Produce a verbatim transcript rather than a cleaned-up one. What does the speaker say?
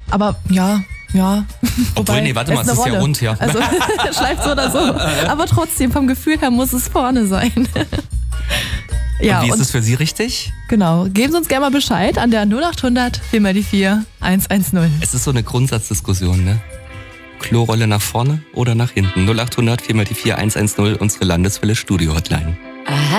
Aber ja, ja. Obwohl, Wobei, nee, warte mal, ist es eine ist ja Rolle. rund, ja. Also schleift so oder so. Aber trotzdem, vom Gefühl her muss es vorne sein. Ja, und wie ist und es für Sie richtig? genau. Geben Sie uns gerne mal Bescheid an der null acht hundert vier mal die vier eins eins null. Es ist so eine Grundsatzdiskussion, ne? Klorolle nach vorne oder nach hinten? null acht hundert vier mal die vier eins eins null, unsere Landeswelle Studio Hotline. Aha.